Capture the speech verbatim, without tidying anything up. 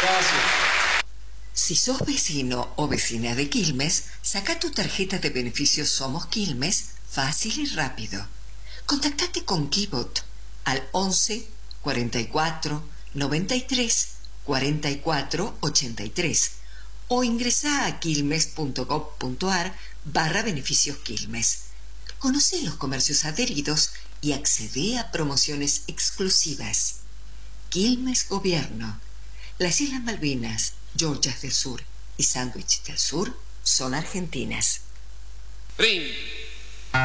gracias. Si sos vecino o vecina de Quilmes, saca tu tarjeta de beneficios Somos Quilmes fácil y rápido. Contactate con Kibot al once, cuarenta y cuatro, noventa y tres, cuarenta y cuatro, ochenta y tres o ingresa a quilmes.gov.ar barra beneficios Quilmes. Conoce los comercios adheridos y accede a promociones exclusivas. Quilmes Gobierno. Las Islas Malvinas, Georgias del Sur y Sandwich del Sur son argentinas. Ring.